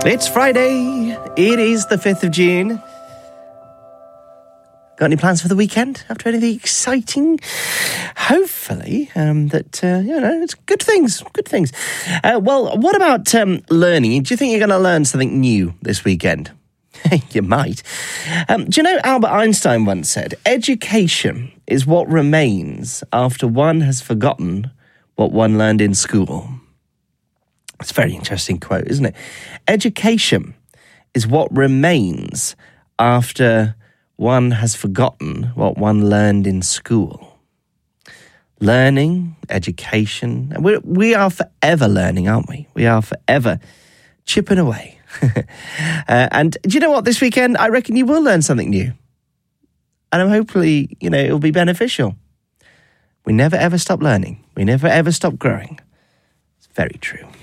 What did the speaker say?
It's Friday. It is the 5th of June. Got any plans for the weekend? Up to anything exciting? Hopefully, it's good things. Good things. Well, what about learning? Do you think you're going to learn something new this weekend? You might. Do you know Albert Einstein once said, education is what remains after one has forgotten what one learned in school. It's a very interesting quote, isn't it? Education is what remains after one has forgotten what one learned in school. Learning, education, and we are forever learning, aren't we? We are forever chipping away. And do you know what? This weekend, I reckon you will learn something new. And hopefully, it'll be beneficial. We never ever stop learning. We never ever stop growing. It's very true.